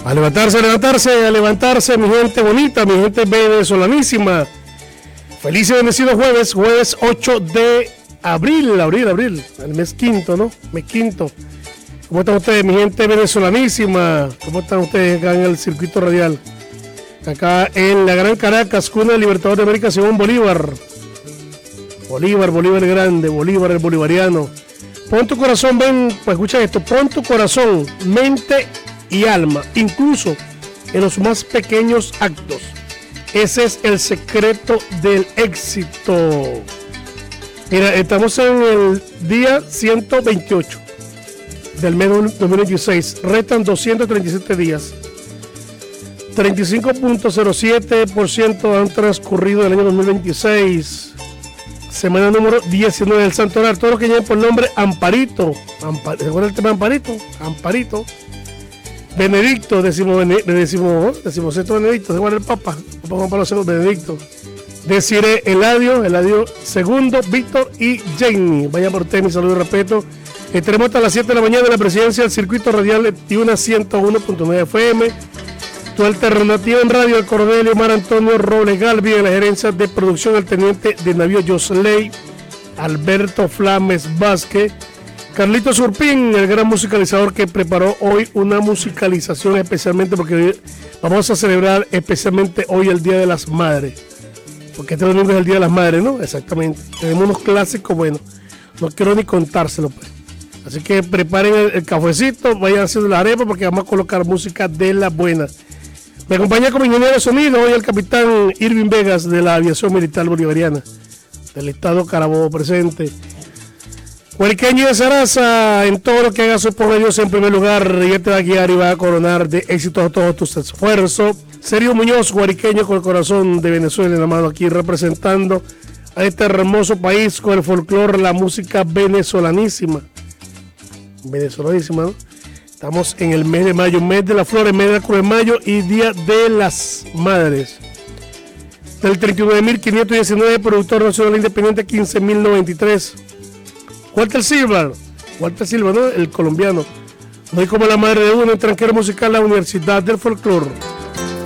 A levantarse, mi gente bonita, mi gente venezolanísima. Feliz y bendecido jueves 8 de abril, el mes quinto, ¿no? Mes quinto. ¿Cómo están ustedes, mi gente venezolanísima? ¿Cómo están ustedes acá en el circuito radial? Acá en la Gran Caracas, cuna del Libertador de América, Simón Bolívar. Bolívar el grande, Bolívar el bolivariano. Pon tu corazón, ven, pues escucha esto, pon tu corazón, mente y alma, incluso en los más pequeños actos. Ese es el secreto del éxito. Mira, estamos en el día 128 del mes 2016. Restan 237 días. 35.07% han transcurrido del año 2026. Semana número 19 del Santo Hogar. Todos los que lleven por nombre Amparito. ¿Se acuerdan el tema de Amparito? Amparito. Benedicto, decimosexto Benedicto, se llama el Papa Juan Pablo II, Benedicto. Desiree Eladio segundo, Víctor y Jenny. Vaya por usted, mi saludo y respeto. Estaremos hasta las 7 de la mañana en la presidencia del circuito radial de Tiuna 101.9 FM. Tu alternativa en radio, el coronel Omar Antonio Robles Galvi, en la gerencia de producción, el teniente de navío Josley Alberto Flames Vázquez. Carlito Surpín, el gran musicalizador que preparó hoy una musicalización especialmente porque hoy vamos a celebrar especialmente hoy el Día de las Madres. Porque este domingo es el Día de las Madres, ¿no? Exactamente. Tenemos unos clásicos, bueno, no quiero ni contárselo, pues. Así que preparen el cafecito, vayan haciendo la arepa porque vamos a colocar música de la buena. Me acompaña como ingeniero de sonido hoy el capitán Irving Vegas de la Aviación Militar Bolivariana, del Estado Carabobo presente. Huariqueño de Sarasa, en todo lo que hagas por Dios en primer lugar, y te va a guiar y va a coronar de éxito a todos tus esfuerzos. Sergio Muñoz, huariqueño con el corazón de Venezuela en la mano, aquí representando a este hermoso país con el folclore, la música venezolanísima, ¿no? Estamos en el mes de mayo, mes de las flores, mes de la cruz de mayo y Día de las Madres. Del 39.519, productor nacional independiente, 15.093. Walter Silva, ¿no? El colombiano. No hay como la madre de uno, extranjero musical, la Universidad del Folclore.